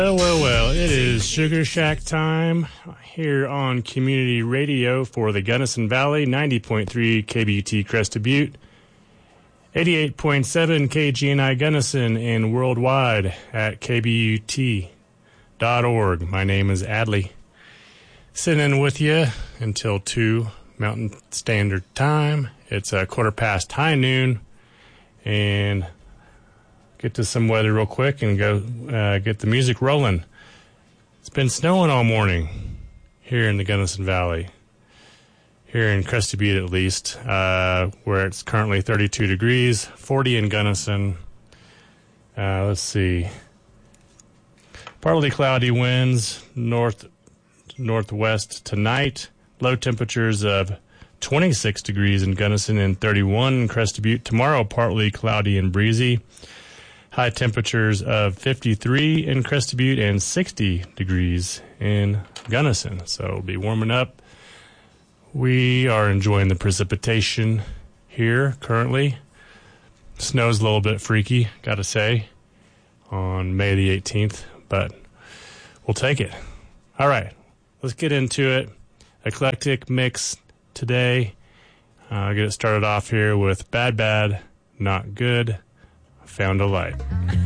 Well, it is Sugar Shack time here on Community Radio for the Gunnison Valley, 90.3 KBUT Crested Butte, 88.7 KGNI Gunnison, and worldwide at KBUT.org. My name is Adley. Sitting in with you until 2 Mountain Standard Time. It's a quarter past high noon, and get to some weather real quick and go get the music rolling. It's been snowing all morning here in the Gunnison Valley, here in Crested Butte at least, where it's currently 32 degrees, 40 in Gunnison. Let's see. Partly cloudy winds, northwest tonight. Low temperatures of 26 degrees in Gunnison and 31 in Crested Butte. Tomorrow, partly cloudy and breezy. High temperatures of 53 in Crested Butte and 60 degrees in Gunnison. So it'll be warming up. We are enjoying the precipitation here currently. Snow's a little bit freaky, gotta say, on May the 18th, but we'll take it. All right, let's get into it. Eclectic mix today. I'll get it started off here with Bad Bad, Not Good, Found a Light.